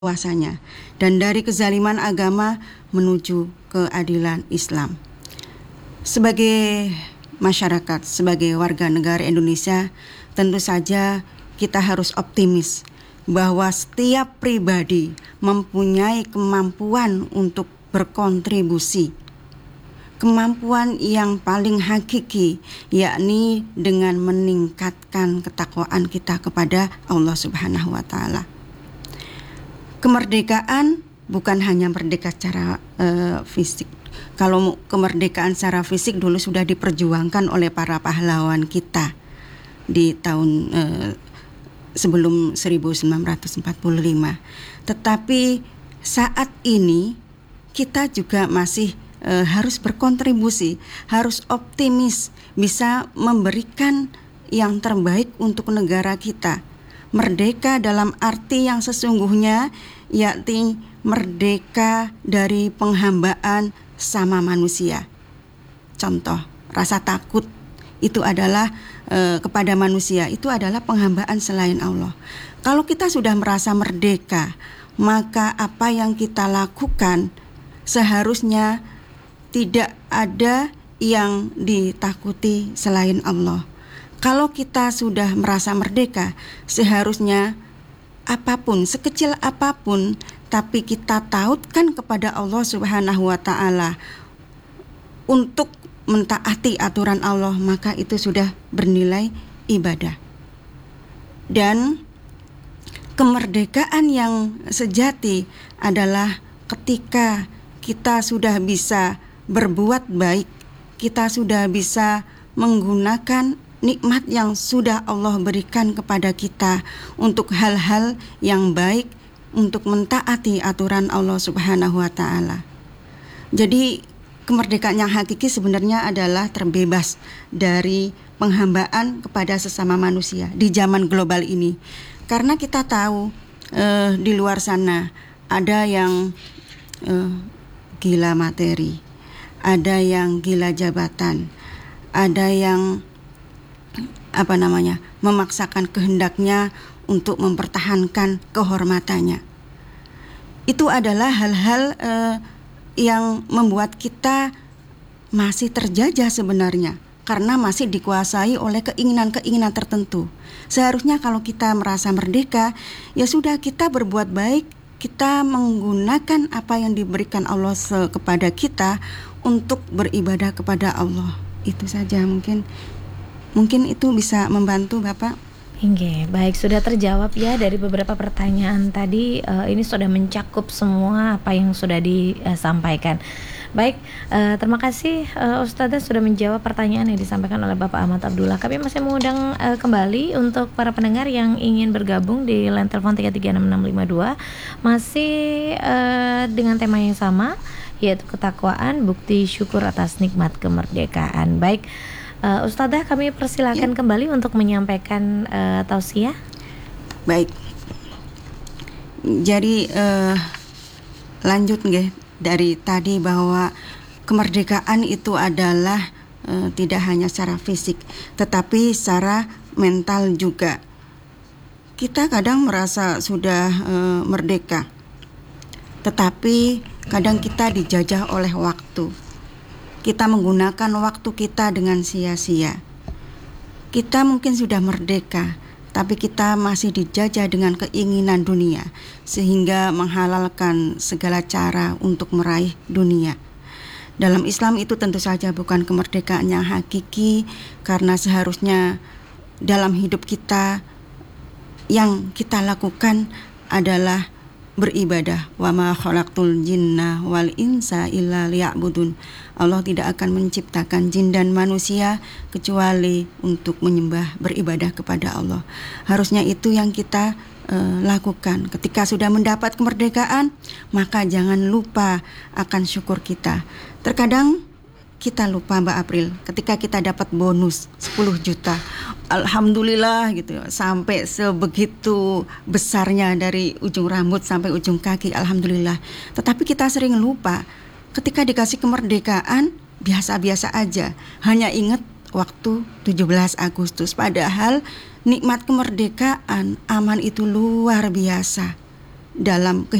kuasanya dan dari kezaliman agama menuju keadilan Islam. Sebagai masyarakat, sebagai warga negara Indonesia, tentu saja kita harus optimis bahwa setiap pribadi mempunyai kemampuan untuk berkontribusi. Kemampuan yang paling hakiki, yakni dengan meningkatkan ketakwaan kita kepada Allah Subhanahu wa Ta'ala. Kemerdekaan bukan hanya merdeka secara fisik. Kalau kemerdekaan secara fisik dulu sudah diperjuangkan oleh para pahlawan kita di tahun sebelum 1945. Tetapi saat ini kita juga masih harus berkontribusi, harus optimis, bisa memberikan yang terbaik untuk negara kita. Merdeka dalam arti yang sesungguhnya, yakni merdeka dari penghambaan sama manusia. Contoh, rasa takut itu adalah kepada manusia, itu adalah penghambaan selain Allah. Kalau kita sudah merasa merdeka, maka apa yang kita lakukan seharusnya tidak ada yang ditakuti selain Allah. Kalau kita sudah merasa merdeka, seharusnya apapun, sekecil apapun, tapi kita tautkan kepada Allah Subhanahu wa Ta'ala untuk mentaati aturan Allah, maka itu sudah bernilai ibadah. Dan kemerdekaan yang sejati adalah ketika kita sudah bisa berbuat baik, kita sudah bisa menggunakan nikmat yang sudah Allah berikan kepada kita untuk hal-hal yang baik, untuk mentaati aturan Allah Subhanahu wa Ta'ala. Jadi kemerdekaan yang hakiki sebenarnya adalah terbebas dari penghambaan kepada sesama manusia di zaman global ini. Karena kita tahu di luar sana ada yang gila materi, ada yang gila jabatan, ada yang memaksakan kehendaknya untuk mempertahankan kehormatannya. Itu adalah hal-hal yang membuat kita masih terjajah sebenarnya, karena masih dikuasai oleh keinginan-keinginan tertentu. Seharusnya kalau kita merasa merdeka, ya sudah, kita berbuat baik, kita menggunakan apa yang diberikan Allah kepada kita untuk beribadah kepada Allah. Itu saja Mungkin itu bisa membantu Bapak. Oke, baik, sudah terjawab ya dari beberapa pertanyaan tadi. Ini sudah mencakup semua apa yang sudah disampaikan. Baik, terima kasih Ustazah sudah menjawab pertanyaan yang disampaikan oleh Bapak Ahmad Abdullah. Kami masih mengundang kembali untuk para pendengar yang ingin bergabung di line telepon 3366652 masih dengan tema yang sama, yaitu ketakwaan, bukti syukur atas nikmat kemerdekaan. Baik, Ustazah, kami persilakan kembali untuk menyampaikan tausiah. Baik. Jadi lanjut nggih dari tadi bahwa kemerdekaan itu adalah tidak hanya secara fisik, tetapi secara mental juga. Kita kadang merasa sudah merdeka, tetapi kadang kita dijajah oleh waktu. Kita menggunakan waktu kita dengan sia-sia. Kita mungkin sudah merdeka, tapi kita masih dijajah dengan keinginan dunia, sehingga menghalalkan segala cara untuk meraih dunia. Dalam Islam itu tentu saja bukan kemerdekaan yang hakiki, karena seharusnya dalam hidup kita yang kita lakukan adalah beribadah. Wa ma khalaqtul jinna wal insa illa liya'budun. Allah tidak akan menciptakan jin dan manusia kecuali untuk menyembah, beribadah kepada Allah. Harusnya itu yang kita lakukan. Ketika sudah mendapat kemerdekaan, maka jangan lupa akan syukur kita. Terkadang kita lupa, Mbak April, ketika kita dapat bonus 10 juta. Alhamdulillah gitu, sampai sebegitu besarnya dari ujung rambut sampai ujung kaki, alhamdulillah. Tetapi kita sering lupa, ketika dikasih kemerdekaan biasa-biasa aja, hanya ingat waktu 17 Agustus. Padahal nikmat kemerdekaan, aman itu luar biasa. dalam